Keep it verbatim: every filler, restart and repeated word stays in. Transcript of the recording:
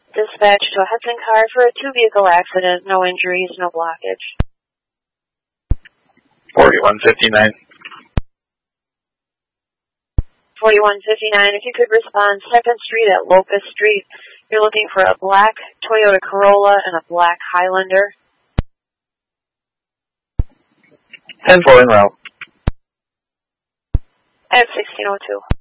Dispatch to a Hudson car for a two-vehicle accident, no injuries, no blockage. forty-one fifty-nine. forty-one fifty-nine, if you could respond second Street at Locust Street. You're looking for a black Toyota Corolla and a black Highlander. ten four en route. At sixteen oh two.